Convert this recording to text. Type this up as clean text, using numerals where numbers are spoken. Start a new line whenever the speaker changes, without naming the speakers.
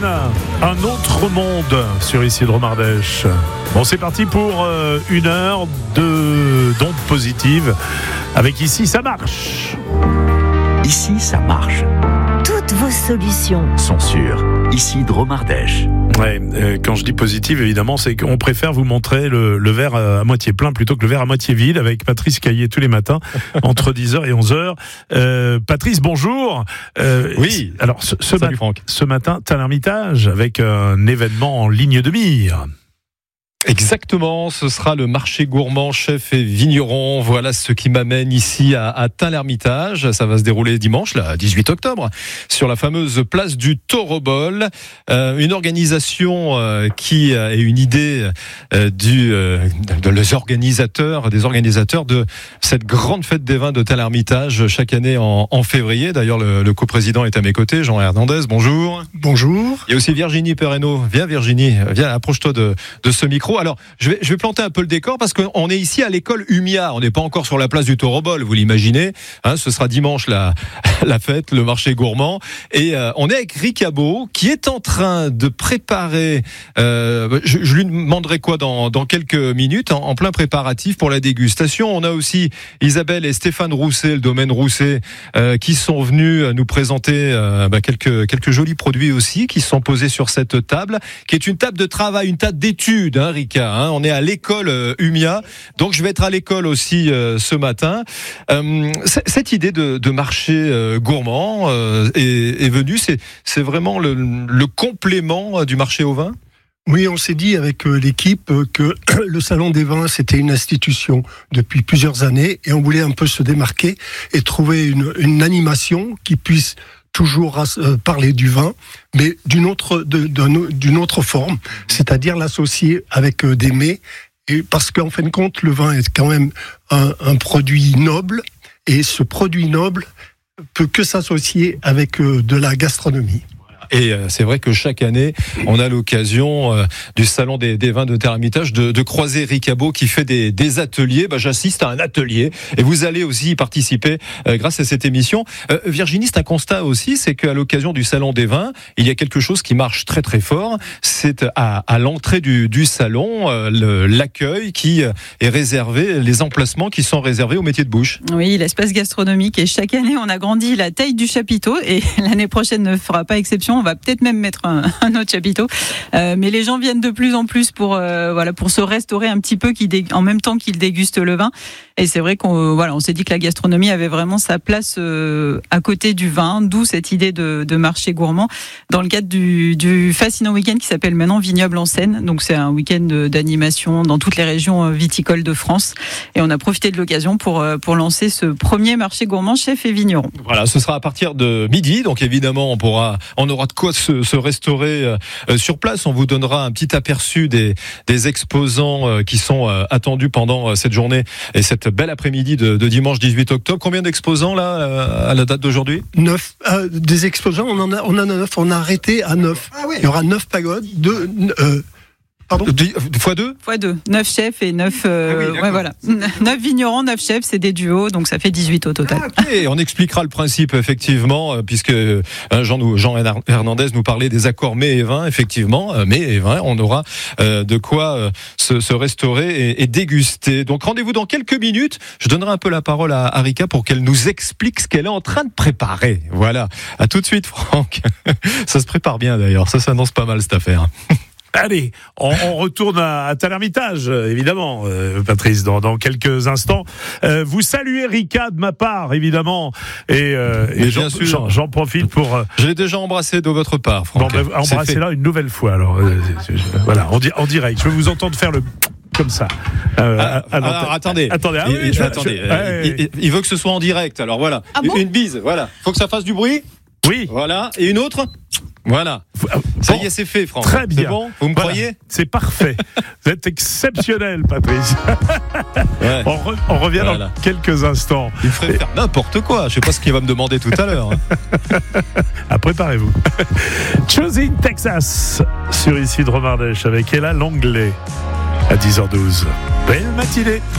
un autre monde sur Isidro Mardèche. Bon, c'est parti pour une heure d'ondes positives avec Ici ça marche.
Ici ça marche.
Toutes vos solutions
sont sur Isidro Mardèche.
Ouais, quand je dis positive, évidemment, c'est qu'on préfère vous montrer le verre à moitié plein plutôt que le verre à moitié vide avec Patrice Caillé tous les matins entre 10h et 11h. Patrice, bonjour.
Oui.
Alors, ce matin, t'as l'Ermitage avec un événement en ligne de mire.
Exactement, ce sera le marché gourmand, chef et vigneron. Voilà ce qui m'amène ici à Tain-l'Hermitage. Ça va se dérouler dimanche, là, 18 octobre, sur la fameuse place du Taureau-Bol. Une organisation qui est une idée des organisateurs de cette grande fête des vins de Tain-l'Hermitage chaque année en février. D'ailleurs, le coprésident est à mes côtés, Jean Hernandez. Bonjour.
Bonjour.
Il y a aussi Virginie Perreno. Viens Virginie, viens, approche-toi de ce micro. Alors, je vais planter un peu le décor parce qu'on est ici à l'école UMIA. On n'est pas encore sur la place du Taureau-Bol, vous l'imaginez. Ce sera dimanche la fête, le marché gourmand. Et on est avec Ricabo qui est en train de préparer. Je lui demanderai quoi dans quelques minutes en plein préparatif pour la dégustation. On a aussi Isabelle et Stéphane Rousset, le domaine Rousset, qui sont venus nous présenter quelques jolis produits aussi qui sont posés sur cette table, qui est une table de travail, une table d'études. Rika, on est à l'école UMIA, donc je vais être à l'école aussi ce matin. Cette idée de marché gourmand est venue, c'est vraiment le complément du marché au vin.
Oui, on s'est dit avec l'équipe que le Salon des vins, c'était une institution depuis plusieurs années et on voulait un peu se démarquer et trouver une animation qui puisse toujours parler du vin, mais d'une autre forme, c'est-à-dire l'associer avec des mets, et parce qu'en fin de compte, le vin est quand même un produit noble, et ce produit noble peut que s'associer avec de la gastronomie.
Et c'est vrai que chaque année, on a l'occasion du Salon des vins de Tain-l'Hermitage de croiser Ricabo qui fait des ateliers. J'assiste à un atelier et vous allez aussi y participer grâce à cette émission. Virginie, c'est un constat aussi, c'est qu'à l'occasion du Salon des vins, il y a quelque chose qui marche très très fort. C'est à l'entrée du salon, l'accueil qui est réservé, les emplacements qui sont réservés au métier de bouche.
Oui, l'espace gastronomique. Et chaque année, on agrandit la taille du chapiteau et l'année prochaine ne fera pas exception. On va peut-être même mettre un autre chapiteau, mais les gens viennent de plus en plus pour se restaurer un petit peu en même temps qu'ils dégustent le vin. Et c'est vrai on s'est dit que la gastronomie avait vraiment sa place à côté du vin, d'où cette idée de marché gourmand dans le cadre du fascinant week-end qui s'appelle maintenant Vignoble en Seine. Donc c'est un week-end d'animation dans toutes les régions viticoles de France. Et on a profité de l'occasion pour lancer ce premier marché gourmand chef et vigneron.
Voilà, ce sera à partir de midi. Donc évidemment, on aura de quoi se restaurer sur place. On vous donnera un petit aperçu des exposants qui sont attendus pendant cette journée et cette belle après-midi de dimanche 18 octobre. Combien d'exposants là à la date d'aujourd'hui ?
9. Des exposants, on en a 9. On a arrêté à 9. Ah oui. Il y aura 9 pagodes, Pardon ?
x2 ?
x2. 9 chefs et 9... voilà. 9 vignerons, 9 chefs, c'est des duos, donc ça fait 18 au total.
Ah, okay. On expliquera le principe, effectivement, puisque Jean Hernandez nous parlait des accords mets et vins, effectivement. Mets et vins, on aura de quoi se restaurer et déguster. Donc rendez-vous dans quelques minutes. Je donnerai un peu la parole à Rika pour qu'elle nous explique ce qu'elle est en train de préparer. Voilà. À tout de suite, Franck. Ça se prépare bien, d'ailleurs. Ça s'annonce pas mal, cette affaire.
Allez, on retourne à Tain-l'Hermitage, évidemment, Patrice, dans quelques instants. Vous saluez Rika de ma part, évidemment, et j'en profite pour...
Je l'ai déjà embrassé de votre part, Franck.
Bon, embrassez-la une nouvelle fois, alors. Voilà, en direct. Je veux vous entendre faire le... Comme ça.
Attendez. Il veut que ce soit en direct, alors voilà. Ah bon ? Une bise, voilà. Faut que ça fasse du bruit.
Oui.
Voilà, et une autre. Voilà. Ça y est, c'est fait, Franck.
Très bien.
C'est bon ? Vous me croyez ?
C'est parfait. Vous êtes exceptionnel, Patrice.
Ouais.
On revient dans quelques instants.
Il ferait faire n'importe quoi. Je sais pas ce qu'il va me demander tout à l'heure.
Préparez-vous. Choosing Texas sur Isidro Mardèche avec Ella Langlais à 10h12. Belle matinée.